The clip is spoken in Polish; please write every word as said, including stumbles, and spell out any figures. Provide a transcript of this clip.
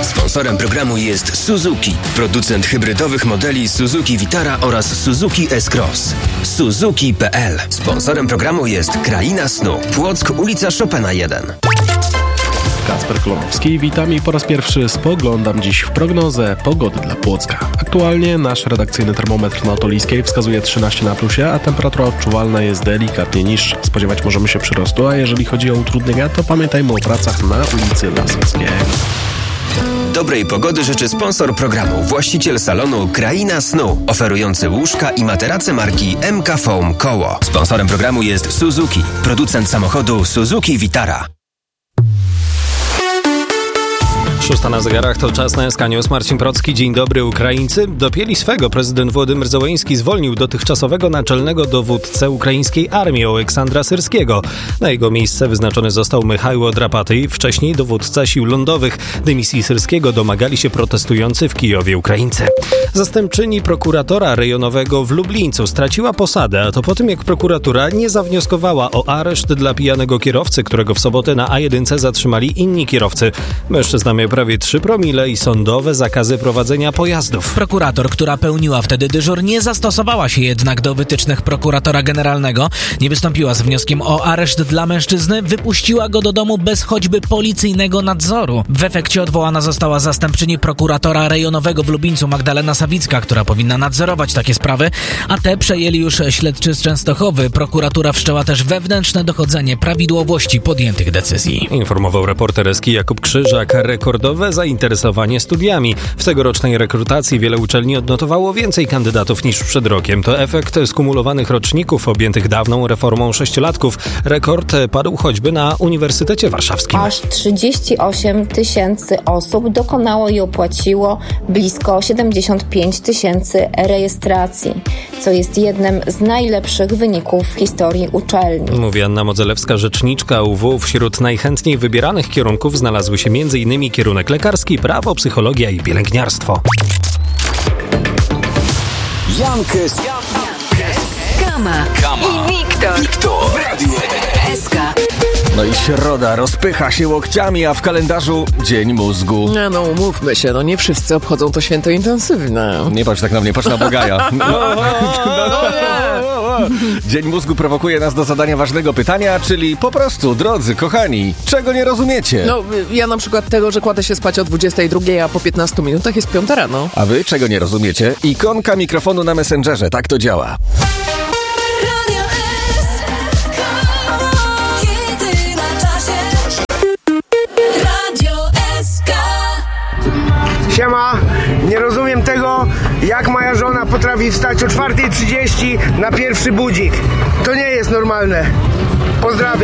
Sponsorem programu jest Suzuki, producent hybrydowych modeli Suzuki Vitara oraz Suzuki S-Cross. Suzuki kropka p l. Sponsorem programu jest Kraina Snu, Płock, ulica Chopina jeden. Kacper Klonowski, witam i po raz pierwszy spoglądam dziś w prognozę pogody dla Płocka. Aktualnie nasz redakcyjny termometr na Otolijskiej wskazuje trzynaście na plusie, a temperatura odczuwalna jest delikatnie niższa. Spodziewać możemy się przyrostu, a jeżeli chodzi o utrudnienia, to pamiętajmy o pracach na ulicy Lasockiej. Dobrej pogody życzy sponsor programu, właściciel salonu Kraina Snu, oferujący łóżka i materace marki M K Foam Koło. Sponsorem programu jest Suzuki, producent samochodu Suzuki Vitara. Szósta na zegarach, to czas na S K News. Marcin Procki. Dzień dobry. Ukraińcy dopięli swego. Prezydent Władimir Zełenski zwolnił dotychczasowego naczelnego dowódcę ukraińskiej armii Oleksandra Syrskiego. Na jego miejsce wyznaczony został Michaiło Drapaty, wcześniej dowódca sił lądowych. Dymisji Syrskiego domagali się protestujący w Kijowie Ukraińcy. Zastępczyni prokuratora rejonowego w Lublińcu straciła posadę, a to po tym, jak prokuratura nie zawnioskowała o areszt dla pijanego kierowcy, którego w sobotę na A jeden zatrzymali inni kierowcy. Mężczyzna miał prawie trzy promile i sądowe zakazy prowadzenia pojazdów. Prokurator, która pełniła wtedy dyżur, nie zastosowała się jednak do wytycznych prokuratora generalnego. Nie wystąpiła z wnioskiem o areszt dla mężczyzny, wypuściła go do domu bez choćby policyjnego nadzoru. W efekcie odwołana została zastępczyni prokuratora rejonowego w Lublińcu Magdalena Sawicka, która powinna nadzorować takie sprawy, a te przejęli już śledczy z Częstochowy. Prokuratura wszczęła też wewnętrzne dochodzenie prawidłowości podjętych decyzji. Informował reporter S K Jakub Krzyżak. Rekordowe zainteresowanie studiami. W tegorocznej rekrutacji wiele uczelni odnotowało więcej kandydatów niż przed rokiem. To efekt skumulowanych roczników objętych dawną reformą sześciolatków. Rekord padł choćby na Uniwersytecie Warszawskim. Aż trzydzieści osiem tysięcy osób dokonało i opłaciło blisko siedemdziesiąt pięć tysięcy rejestracji, co jest jednym z najlepszych wyników w historii uczelni. Mówi Anna Modzelewska, rzeczniczka U W. Wśród najchętniej wybieranych kierunków znalazły się m.in. kierunek lekarski, prawo, psychologia i pielęgniarstwo. Jankes, Kama, Kama i Wiktor, Wiktor w Radiu S K. No i środa rozpycha się łokciami, a w kalendarzu Dzień Mózgu. No, no umówmy się, no nie wszyscy obchodzą to święto intensywne. Nie patrz tak na mnie, patrz na Bogaja. No. Dzień Mózgu prowokuje nas do zadania ważnego pytania, czyli po prostu, drodzy, kochani, czego nie rozumiecie? No, ja na przykład tego, że kładę się spać o dwudziestej drugiej, a po piętnastu minutach jest piąta rano. A wy czego nie rozumiecie? Ikonka mikrofonu na Messengerze, tak to działa. Siema, nie rozumiem tego, jak moja żona potrafi wstać o czwarta trzydzieści na pierwszy budzik. To nie jest normalne. Pozdrawiam.